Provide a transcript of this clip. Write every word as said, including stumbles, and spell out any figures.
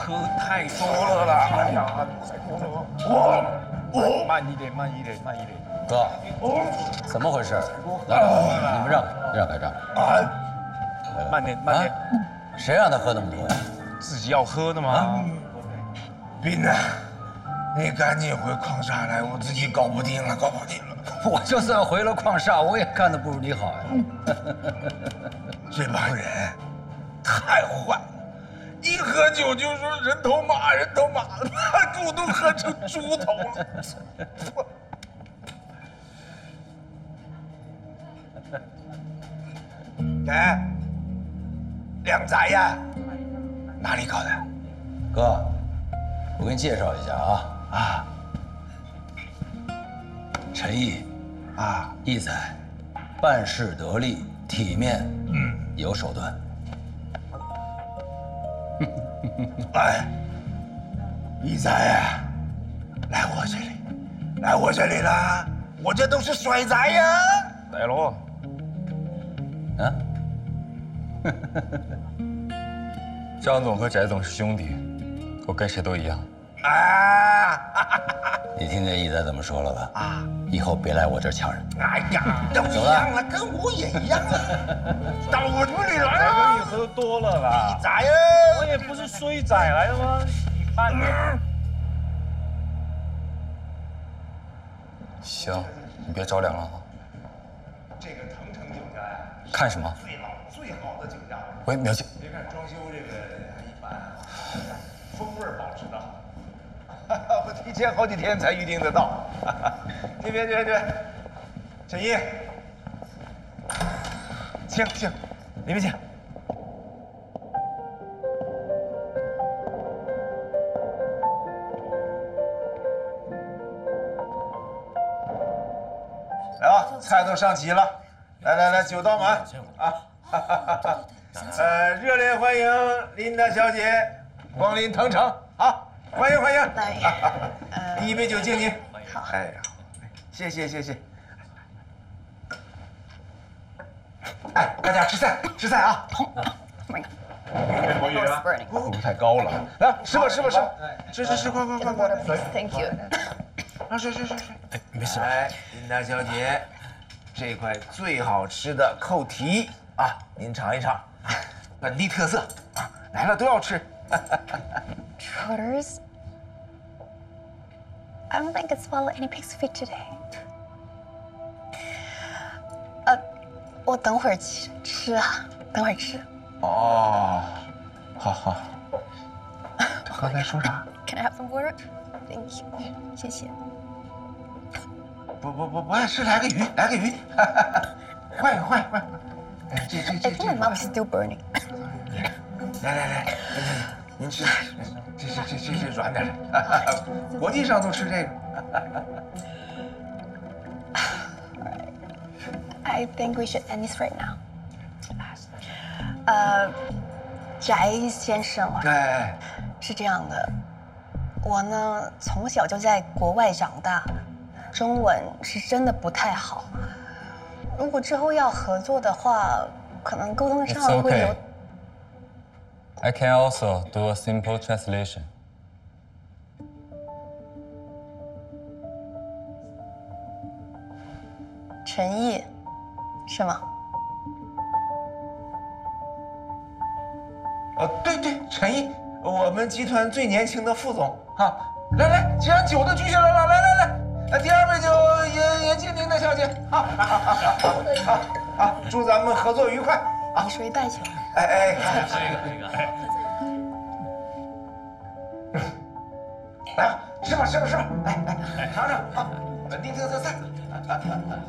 喝太多了啦！哎呀，太多了！哇，哦，慢一点，慢一点，慢一点。 哥，怎么回事？来来，你们让开，让开，让开。 啊，慢点，慢点。 谁让他喝那么多呀？ 自己要喝的吗？ 斌呐，你赶紧回矿上来，我自己搞不定了，搞不定了。 我就算回了矿上，我也干得不如你好呀。 这帮人太坏了，一喝酒就说人头马，人头马，把猪都喝成猪头了。哎，靓仔呀，哪里搞的？ 哥，我给你介绍一下啊啊，陈毅， 啊， 义仔，办事得力，体面， 嗯， 有手段。 哎，义仔呀，来我这里，来我这里了，我这都是帅仔呀。 来喽！ 啊？ 张总和翟总是兄弟，我跟谁都一样。 啊！ 你听见义仔怎么说了吧？ 啊！ 以后别来我这儿抢人。 哎呀，都一样了，跟我也一样啊。到我这里来大哥， 了你，喝多了啦！ 仔呀！ 我也不是衰仔来的吗？你慢点。 行，你别着凉了啊。 这个腾城酒家呀， 看什么？ 最老最好的酒家。 喂，苗姐， 别看装修这个还一般，风味保持的好。我提前好几天才预定得到。这边这边这边，陈毅，请请，里面请。来吧，菜都上齐了，来来来，酒倒满啊！呃，热烈欢迎琳达小姐光临腾城啊！欢迎欢迎！ 来， 第一杯酒敬您。 好。 哎呀，谢谢谢谢。哎，大家吃菜吃菜啊！ 国语啊， 会不会太高了？来，吃吧吃吧吃吧，吃吃吃，快快快快！ Thank you。 啊，睡睡睡睡。哎，没事。来，琳达小姐，这块最好吃的扣蹄啊，您尝一尝，本地特色啊，来了都要吃。 Trotters, I don't think I swallowed any pig's feet today. 呃，我等会儿吃吃啊，等会儿吃。 哦，好好。刚才说啥？ Can I have some water? Thank you，谢谢。 不不不不爱吃，来个鱼，来个鱼。换一个换一个换一个。哎，这这 I 这 think 这。 my mouth is still burning. 来来来，您吃，这这这这这软点的，国际上都吃这个。 I think we should end this right now. 呃，翟先生， 哎， 是这样的，我呢从小就在国外长大，中文是真的不太好。如果之后要合作的话，可能沟通 It's 上会有 okay. I can also do a simple translation. 陈毅，是吗？ 哦，对对，陈毅，我们集团最年轻的副总哈。来来，既然酒都举起来了，来来来，呃，第二杯酒也也敬您的小姐啊！好，好，祝咱们合作愉快啊！ 以水代酒。 哎哎， 这个这个，哎。 来吧，吃吧吃吧吃吧，哎哎，尝尝啊，本地特色菜。